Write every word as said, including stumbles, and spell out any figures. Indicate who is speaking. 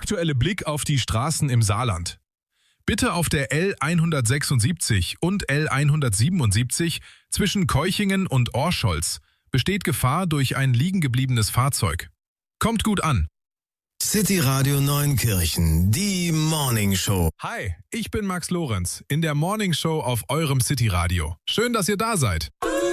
Speaker 1: aktuelle Blick auf die Straßen im Saarland. Bitte auf der L hundertsechsundsiebzig und L hundertsiebenundsiebzig zwischen Keuchingen und Orscholz besteht Gefahr durch ein liegengebliebenes Fahrzeug. Kommt gut an.
Speaker 2: City Radio Neunkirchen, die Morning Show.
Speaker 1: Hi, ich bin Max Lorenz in der Morning Show auf eurem City Radio. Schön, dass ihr da seid.